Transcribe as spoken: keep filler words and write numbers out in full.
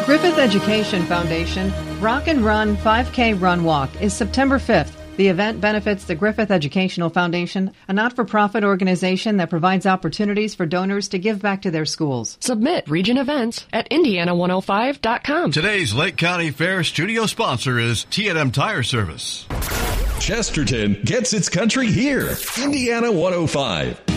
Griffith Education Foundation Rock and Run five K Run Walk is September fifth. The event benefits the Griffith Educational Foundation, a not-for-profit organization that provides opportunities for donors to give back to their schools. Submit Region Events at Indiana one oh five dot com. Today's Lake County Fair studio sponsor is T and M Tire Service. Chesterton gets its country here. Indiana one oh five.